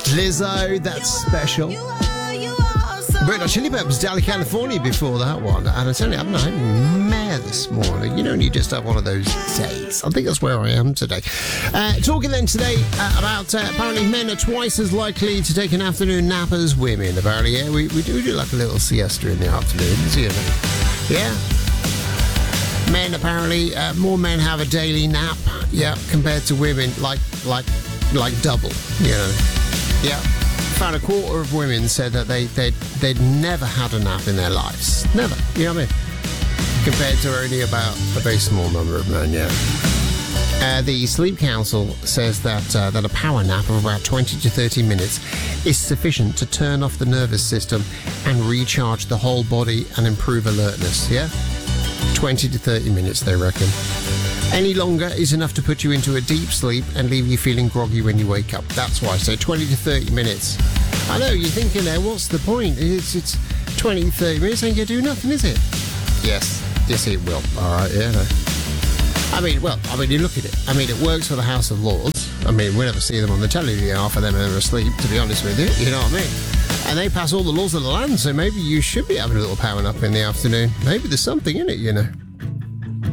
Lizzo, that's special. Red Hot Chili Peppers, Delhi, California before that one. And I tell you, I'm not mare this morning. You know, you just have one of those days. I think that's where I am today. Talking then today about apparently men are twice as likely to take an afternoon nap as women. Apparently, yeah, we do like a little siesta in the afternoons, you know. Yeah. Men, apparently, more men have a daily nap, yeah, compared to women, like double, you know. Yeah. About a quarter of women said that they'd never had a nap in their lives. Never. You know what I mean? Compared to only about a very small number of men, yeah. The Sleep Council says that a power nap of about 20 to 30 minutes is sufficient to turn off the nervous system and recharge the whole body and improve alertness, yeah? 20 to 30 minutes, they reckon. Any longer is enough to put you into a deep sleep and leave you feeling groggy when you wake up. That's why. So 20 to 30 minutes. I know, you're thinking there, what's the point? It's 20 to 30 minutes, ain't going to do nothing, is it? Yes, it will. All right, yeah. No. I mean, you look at it. I mean, it works for the House of Lords. I mean, we never see them on the telly, half of them are asleep, to be honest with you. You know what I mean? And they pass all the laws of the land, so maybe you should be having a little power nap in the afternoon. Maybe there's something in it, you know.